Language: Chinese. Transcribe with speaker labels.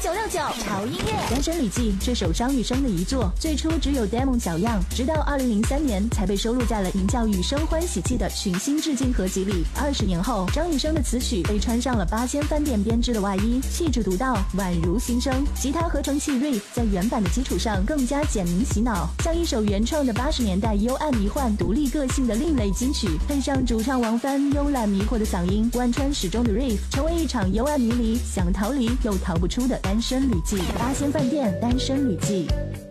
Speaker 1: 969潮音乐。《单身旅记》这首张雨生的遗作，最初只有 demo 小样，直到2003年才被收录在了名叫《雨生欢喜记》的群星致敬合集里。20年后，张雨生的词曲被穿上了8000饭店编织的外衣，气质独到，宛如新生。吉他合成器 riff 在原版的基础上更加简明洗脑，像一首原创的80年代幽暗迷幻、独立个性的另类金曲，配上主唱王帆慵懒迷惑的嗓音，贯穿始终的 riff， 成为一场幽暗迷离、想逃离又逃不出的单身旅记。8000饭店单身旅记。